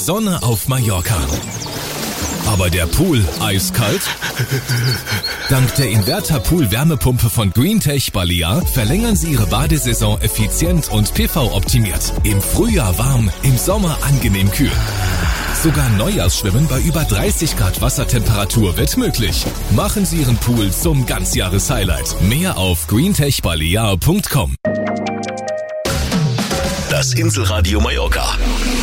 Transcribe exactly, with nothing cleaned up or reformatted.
Sonne auf Mallorca. Aber der Pool eiskalt? Dank der Inverter-Pool-Wärmepumpe von Greentech Balear verlängern Sie Ihre Badesaison effizient und P V-optimiert. Im Frühjahr warm, im Sommer angenehm kühl. Sogar Neujahrsschwimmen bei über dreißig Grad Wassertemperatur wird möglich. Machen Sie Ihren Pool zum Ganzjahres-Highlight. Mehr auf greentech balear punkt com. Das Inselradio Mallorca.